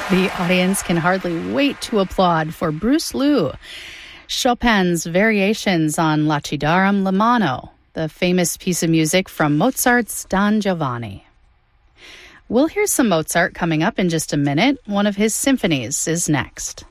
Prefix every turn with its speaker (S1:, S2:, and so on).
S1: The audience can hardly wait to applaud for Bruce Liu. Chopin's Variations on Lacidarum Lamano, the famous piece of music from Mozart's Don Giovanni. We'll hear some Mozart coming up in just a minute. One of his symphonies is next.